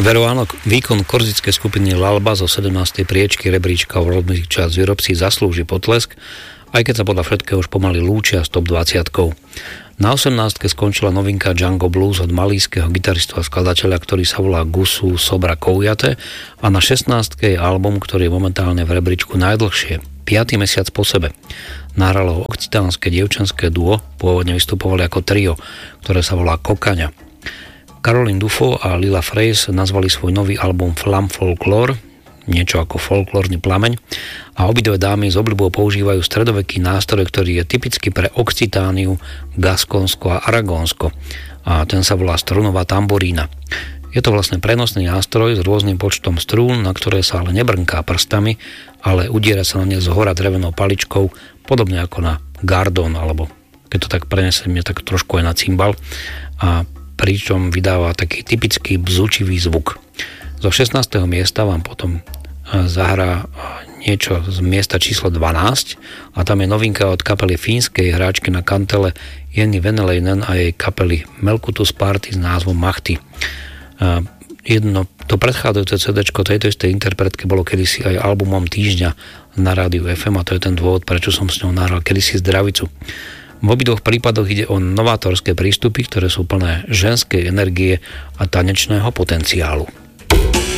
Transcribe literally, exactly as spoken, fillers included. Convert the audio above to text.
Veru áno, výkon korzickej skupiny Lalba zo sedemnástej priečky rebríčka World Music Charts v Európe si zaslúži potlesk, aj keď sa podľa všetkého už pomaly lúčia s top dvadsiatkou. Na osemnástke skončila novinka Django Blues od malískeho gitaristu a skladateľa, ktorý sa volá Gusu Sobra Koujate, a na šestnástke je album, ktorý je momentálne v rebríčku najdlhšie, piaty mesiac po sebe. Nahralo ho okcitánske dievčenské duo, pôvodne vystupovali ako trio, ktoré sa volá Kokaňa. Caroline Dufo a Lila Fraze nazvali svoj nový album Flam Folklore, niečo ako folklórny plameň, a obidve dámy z obľubou používajú stredoveký nástroj, ktorý je typický pre Okcitániu, Gaskonsko a Aragónsko, a ten sa volá strunová tamborína. Je to vlastne prenosný nástroj s rôznym počtom strún, na ktoré sa ale nebrnká prstami, ale udiera sa na ne zhora drevenou paličkou, podobne ako na gardón, alebo keď to tak preneseme, tak trošku aj na cymbal, a pričom vydáva taký typický bzučivý zvuk. Zo šestnásteho miesta vám potom zahrá niečo z miesta číslo dvanásť, a tam je novinka od kapely fínskej hráčky na kantele Jenny Veneleinen a jej kapely Melkutus Party s názvom Mahti. Jedno, to predchádzajúce cédéčko tejto istej interpretky bolo kedysi aj albumom týždňa na rádiu ef em, a to je ten dôvod, prečo som s ňou nahral kedysi Zdravicu. V obidvoch prípadoch ide o novátorské prístupy, ktoré sú plné ženskej energie a tanečného potenciálu.